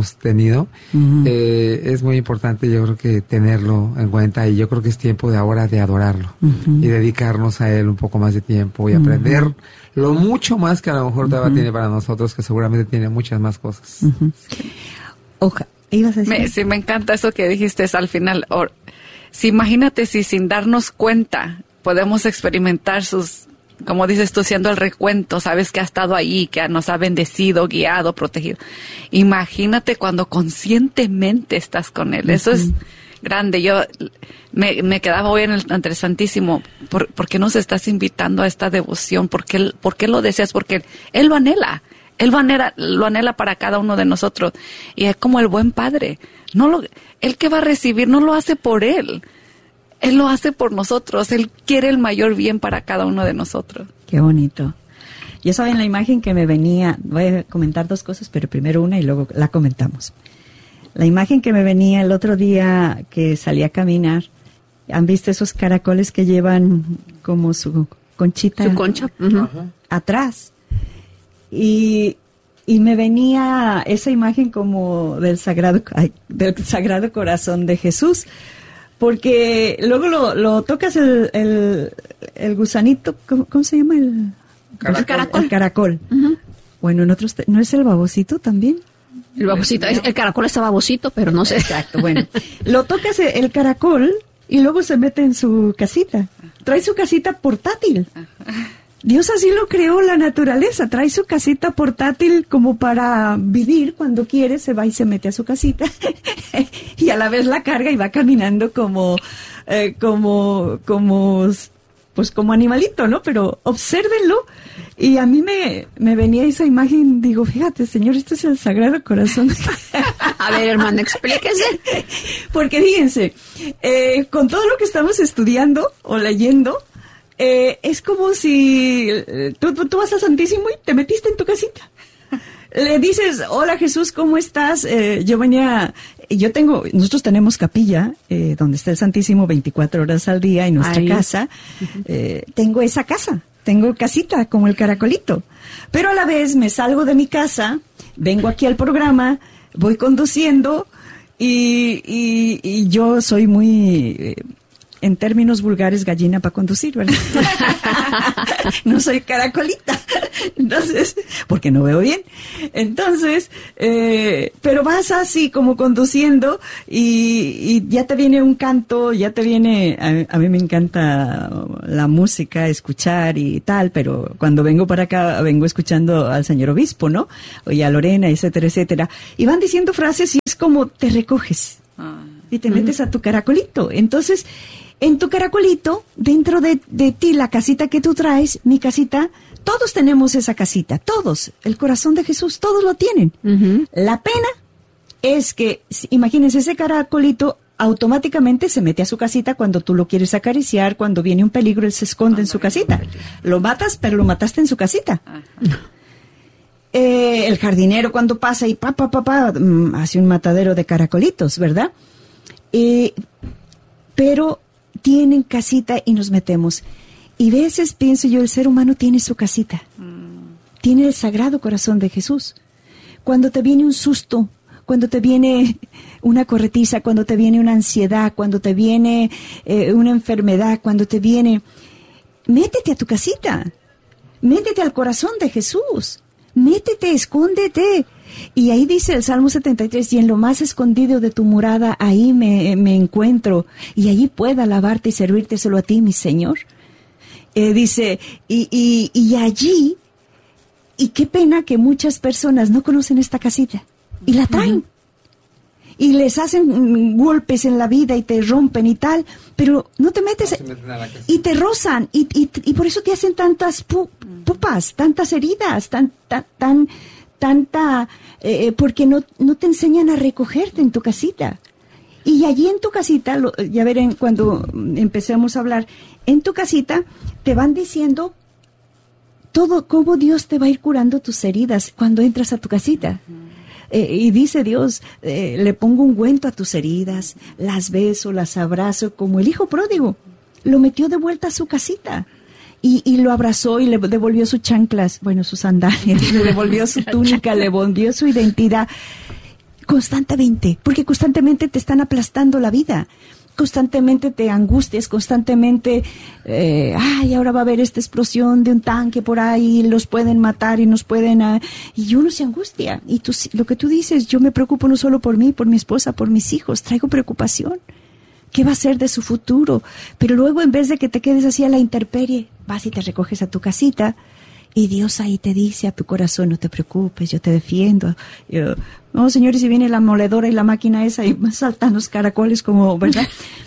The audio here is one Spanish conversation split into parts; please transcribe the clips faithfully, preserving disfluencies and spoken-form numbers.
hemos tenido, uh-huh. eh, es muy importante, yo creo que tenerlo en cuenta, y yo creo que es tiempo de ahora de adorarlo uh-huh. y dedicarnos a él un poco más de tiempo y uh-huh. aprender lo mucho más que a lo mejor todavía uh-huh. tiene para nosotros, que seguramente tiene muchas más cosas. Uh-huh. Oja, ¿ibas a decir? Me, sí, me encanta eso que dijiste al final. O, si imagínate si sin darnos cuenta podemos experimentar sus, como dices tú, siendo el recuento, sabes que ha estado ahí, que nos ha bendecido, guiado, protegido. Imagínate cuando conscientemente estás con él. Uh-huh. Eso es grande. Yo me, me quedaba hoy en el ante el Santísimo. ¿Por, ¿Por qué nos estás invitando a esta devoción? ¿Por qué, por qué lo deseas? Porque él, él lo anhela. Él lo anhela, lo anhela para cada uno de nosotros. Y es como el buen padre. No lo, él que va a recibir no lo hace por él. Él lo hace por nosotros. Él quiere el mayor bien para cada uno de nosotros. Qué bonito. Yo saben la imagen que me venía, voy a comentar dos cosas, pero primero una y luego la comentamos. La imagen que me venía el otro día que salí a caminar, ¿han visto esos caracoles que llevan como su conchita? Su concha. Uh-huh. Atrás. Y, y me venía esa imagen como del Sagrado, ay, del Sagrado Corazón de Jesús. Porque luego lo, lo tocas el, el, el gusanito, ¿cómo, ¿cómo se llama? El caracol. El caracol. El caracol. Uh-huh. Bueno, en otros, ¿no es el babosito también? El babosito, el, el caracol está babosito, pero no sé. Exacto, bueno. Lo tocas el caracol y luego se mete en su casita. Trae su casita portátil. Dios así lo creó, la naturaleza. Trae su casita portátil como para vivir cuando quiere, se va y se mete a su casita. Y a la vez la carga y va caminando como, eh, como, como, pues como animalito, ¿no? Pero obsérvenlo. Y a mí me, me venía esa imagen, digo, fíjate, Señor, esto es el Sagrado Corazón. A ver, hermano, explíquese. Porque fíjense, eh, con todo lo que estamos estudiando o leyendo, Eh, es como si eh, tú, tú vas al Santísimo y te metiste en tu casita. Le dices, hola Jesús, ¿cómo estás? Eh, yo venía, yo tengo, nosotros tenemos capilla, eh, donde está el Santísimo veinticuatro horas al día en nuestra Ay. casa. Eh, tengo esa casa, tengo casita como el caracolito. Pero a la vez me salgo de mi casa, vengo aquí al programa, voy conduciendo y, y, y yo soy muy... Eh, en términos vulgares, gallina para conducir, ¿verdad? No soy caracolita. Entonces, porque no veo bien. Entonces, eh, pero vas así como conduciendo y, y ya te viene un canto, ya te viene, a, a mí me encanta la música, escuchar y tal, pero cuando vengo para acá, vengo escuchando al señor obispo, ¿no? Y a Lorena, etcétera, etcétera. Y van diciendo frases y es como te recoges y te metes a tu caracolito. Entonces, en tu caracolito, dentro de, de ti, la casita que tú traes, mi casita, todos tenemos esa casita, todos, el corazón de Jesús, todos lo tienen. Uh-huh. La pena es que, imagínense, ese caracolito automáticamente se mete a su casita cuando tú lo quieres acariciar, cuando viene un peligro, él se esconde en su casita. Lo matas, pero lo mataste en su casita. Eh, el jardinero cuando pasa y pa, pa, pa, pa, hace un matadero de caracolitos, ¿verdad? Eh, pero tienen casita y nos metemos. Y a veces pienso yo, el ser humano tiene su casita. Mm. Tiene el Sagrado Corazón de Jesús. Cuando te viene un susto, cuando te viene una corretiza, cuando te viene una ansiedad, cuando te viene eh, una enfermedad, cuando te viene... Métete a tu casita. Métete al corazón de Jesús. Métete, escóndete. Y ahí dice el Salmo setenta y tres, y en lo más escondido de tu morada, ahí me, me encuentro, y allí pueda alabarte y servirte solo a ti, mi Señor. Eh, dice, y, y, y allí, y qué pena que muchas personas no conocen esta casita, y la traen. Uh-huh. Y les hacen golpes en la vida y te rompen y tal, pero no te metes, no y te rozan, y, y, y por eso te hacen tantas pu, pupas, tantas heridas, tan, tan, tan tanta, eh, porque no, no te enseñan a recogerte en tu casita. Y allí en tu casita, lo, ya verán cuando empecemos a hablar, en tu casita te van diciendo todo, cómo Dios te va a ir curando tus heridas cuando entras a tu casita. Eh, y dice Dios, eh, le pongo ungüento a tus heridas, las beso, las abrazo, como el hijo pródigo. Lo metió de vuelta a su casita. Y, y lo abrazó y le devolvió sus chanclas, bueno, sus sandalias, le devolvió su túnica, le devolvió su identidad. constantemente, porque constantemente te están aplastando la vida. Constantemente te angustias, constantemente, eh, ay, ahora va a haber esta explosión de un tanque por ahí, los pueden matar y nos pueden... Uh, y uno se angustia. Y tú, lo que tú dices, yo me preocupo no solo por mí, por mi esposa, por mis hijos, traigo preocupación. ¿Qué va a ser de su futuro? Pero luego, en vez de que te quedes así a la intemperie, vas y te recoges a tu casita, y Dios ahí te dice a tu corazón, no te preocupes, yo te defiendo. Yo, no, señores, si viene la moledora y la máquina esa y saltan los caracoles como, ¿verdad?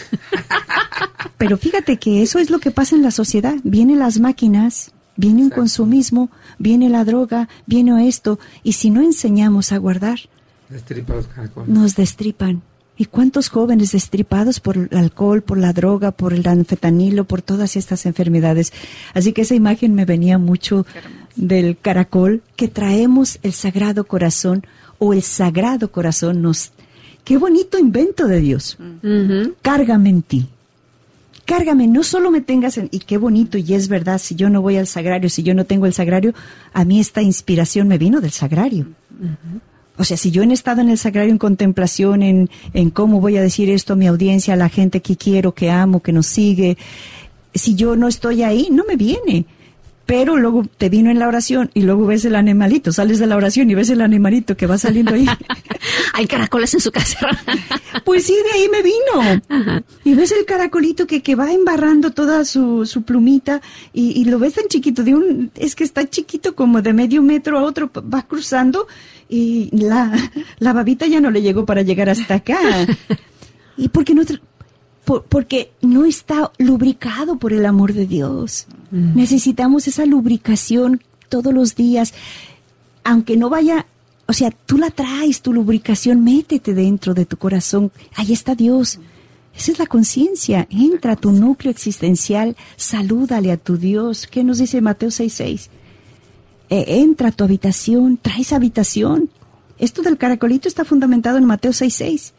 Pero fíjate que eso es lo que pasa en la sociedad. Vienen las máquinas, viene un consumismo, viene la droga, viene esto. Y si no enseñamos a guardar, Destripa los caracoles. Nos destripan. ¿Y cuántos jóvenes destripados por el alcohol, por la droga, por el anfetanilo, por todas estas enfermedades? Así que esa imagen me venía mucho del caracol, que traemos el Sagrado Corazón, o el Sagrado Corazón nos... ¡Qué bonito invento de Dios! Uh-huh. Cárgame en ti. Cárgame, no solo me tengas en... Y qué bonito, y es verdad, si yo no voy al sagrario, si yo no tengo el sagrario, a mí esta inspiración me vino del sagrario. Uh-huh. O sea, si yo he estado en el sagrario en contemplación, en, en cómo voy a decir esto a mi audiencia, a la gente que quiero, que amo, que nos sigue, si yo no estoy ahí, no me viene. Pero luego te vino en la oración y luego ves el animalito, sales de la oración y ves el animalito que va saliendo ahí. Hay caracoles en su casa. Pues sí, de ahí me vino. Ajá. Y ves el caracolito que, que va embarrando toda su, su plumita y, y lo ves tan chiquito, de un, es que está chiquito como de medio metro a otro, va cruzando y la, la babita ya no le llegó para llegar hasta acá. ¿Y por qué no? Por, porque no está lubricado por el amor de Dios. Mm. Necesitamos esa lubricación todos los días. Aunque no vaya, o sea, tú la traes, tu lubricación, métete dentro de tu corazón. Ahí está Dios. Esa es la conciencia. Entra a tu núcleo existencial, salúdale a tu Dios. ¿Qué nos dice Mateo seis seis? Eh, entra a tu habitación, traes habitación. Esto del caracolito está fundamentado en Mateo seis seis.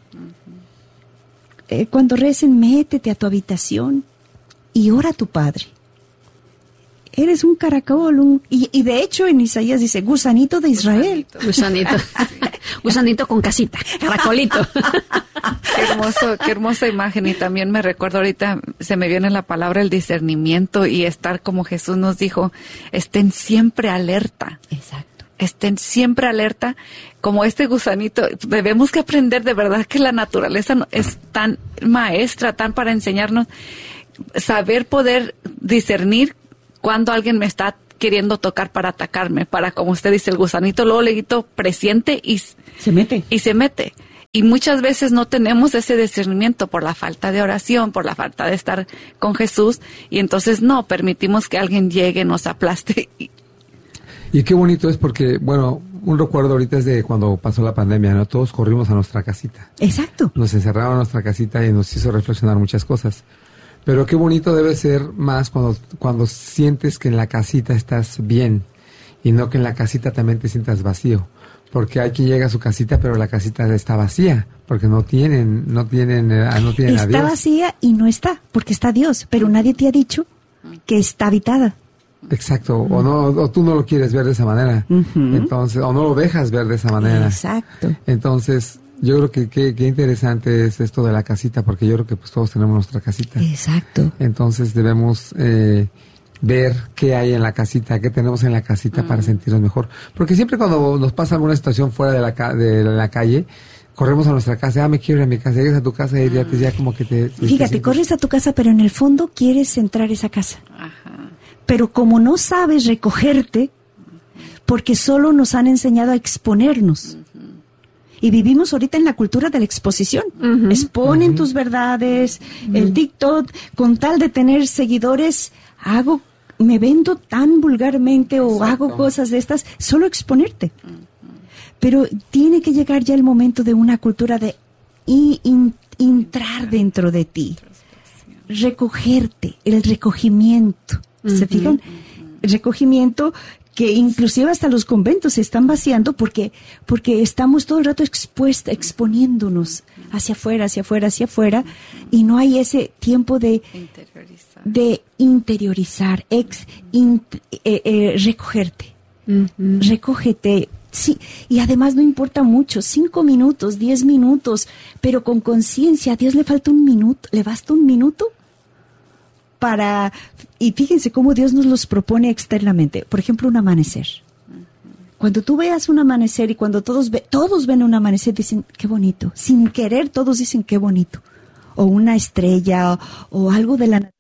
Eh, cuando recen, métete a tu habitación y ora a tu Padre. Eres un caracol, un, y, y de hecho en Isaías dice, gusanito de Israel. Gusanito, gusanito con casita, caracolito. Qué hermoso, qué hermosa imagen. Y también me recuerdo ahorita, se me viene la palabra el discernimiento y estar como Jesús nos dijo, estén siempre alerta. Exacto. Estén siempre alerta, como este gusanito. Debemos que aprender de verdad que la naturaleza es tan maestra, tan para enseñarnos, saber poder discernir cuando alguien me está queriendo tocar para atacarme, para, como usted dice, el gusanito, luego le quito, presiente y se mete. Y se mete. Y muchas veces no tenemos ese discernimiento por la falta de oración, por la falta de estar con Jesús, y entonces no, permitimos que alguien llegue, nos aplaste. Y, Y qué bonito es porque, bueno, un recuerdo ahorita es de cuando pasó la pandemia, ¿no? Todos corrimos a nuestra casita. Exacto. Nos encerraron en nuestra casita y nos hizo reflexionar muchas cosas. Pero qué bonito debe ser más cuando, cuando sientes que en la casita estás bien y no que en la casita también te sientas vacío. Porque hay quien llega a su casita, pero la casita está vacía, porque no tienen, no tienen, no tienen a Dios. Está vacía y no está, porque está Dios, pero nadie te ha dicho que está habitada. Exacto, o no, o tú no lo quieres ver de esa manera, uh-huh. Entonces, o no lo dejas ver de esa manera. Exacto. Entonces, yo creo que qué interesante es esto de la casita, porque yo creo que pues todos tenemos nuestra casita. Exacto. Entonces debemos eh, ver qué hay en la casita, qué tenemos en la casita uh-huh. para sentirnos mejor. Porque siempre cuando nos pasa alguna situación fuera de la, ca- de la calle, corremos a nuestra casa, ah, me quiero ir a mi casa, llegas a tu casa y ya te ya como que te... te Fíjate, te corres a tu casa, pero en el fondo quieres entrar a esa casa. Ajá. Pero como no sabes recogerte, porque solo nos han enseñado a exponernos. Uh-huh. Y vivimos ahorita en la cultura de la exposición. Uh-huh. Exponen uh-huh. tus verdades, uh-huh. el TikTok, con tal de tener seguidores, hago, me vendo tan vulgarmente o Exacto. hago cosas de estas, solo exponerte. Uh-huh. Pero tiene que llegar ya el momento de una cultura de in, in, entrar dentro de ti, recogerte, el recogimiento. ¿Se uh-huh. fijan? El recogimiento que inclusive hasta los conventos se están vaciando porque, porque estamos todo el rato expuestos, exponiéndonos hacia afuera, hacia afuera, hacia afuera, y no hay ese tiempo de interiorizar, de interiorizar ex, in, eh, eh, recogerte. Uh-huh. Recógete. Sí, y además no importa mucho, cinco minutos, diez minutos, pero con conciencia. A Dios le falta un minuto, le basta un minuto para... Y fíjense cómo Dios nos los propone externamente. Por ejemplo, un amanecer. Cuando tú veas un amanecer y cuando todos, ve, todos ven un amanecer, dicen, qué bonito. Sin querer, todos dicen, qué bonito. O una estrella, o, o algo de la naturaleza.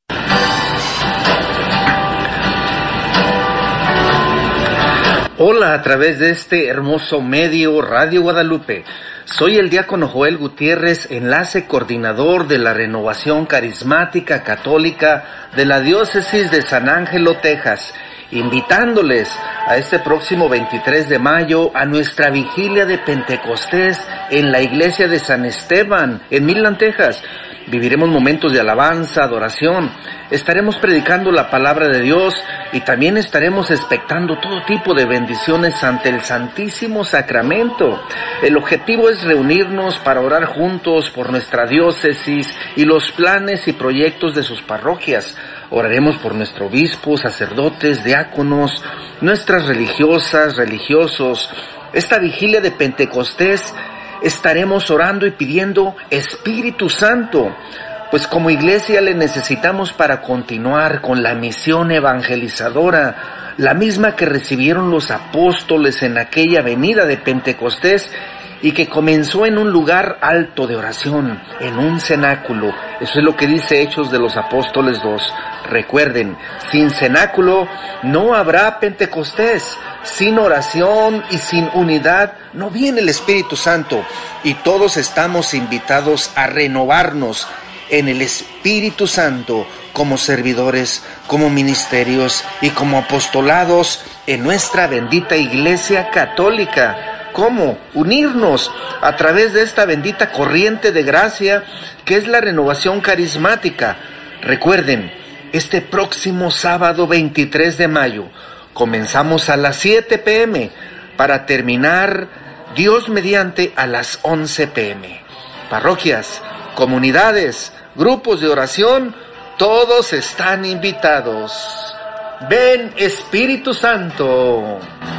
Hola, a través de este hermoso medio Radio Guadalupe. Soy el diácono Joel Gutiérrez, enlace coordinador de la Renovación Carismática Católica de la Diócesis de San Ángelo, Texas, invitándoles a este próximo veintitrés de mayo a nuestra vigilia de Pentecostés en la iglesia de San Esteban, en Midland, Texas. Viviremos momentos de alabanza, adoración, estaremos predicando la palabra de Dios y también estaremos expectando todo tipo de bendiciones ante el Santísimo Sacramento. El objetivo es reunirnos para orar juntos por nuestra diócesis y los planes y proyectos de sus parroquias. Oraremos por nuestro obispo, sacerdotes, diáconos, nuestras religiosas, religiosos. Esta vigilia de Pentecostés estaremos orando y pidiendo Espíritu Santo, pues como iglesia le necesitamos para continuar con la misión evangelizadora, la misma que recibieron los apóstoles en aquella venida de Pentecostés y que comenzó en un lugar alto de oración, en un cenáculo. Eso es lo que dice Hechos de los Apóstoles dos. Recuerden, sin cenáculo no habrá Pentecostés. Sin oración y sin unidad no viene el Espíritu Santo, y todos estamos invitados a renovarnos en el Espíritu Santo como servidores, como ministerios y como apostolados en nuestra bendita Iglesia Católica. ¿Cómo? Unirnos a través de esta bendita corriente de gracia que es la renovación carismática. Recuerden, este próximo sábado veintitrés de mayo comenzamos a las siete pe eme para terminar, Dios mediante, a las once pe eme. Parroquias, comunidades, grupos de oración, todos están invitados. Ven, Espíritu Santo.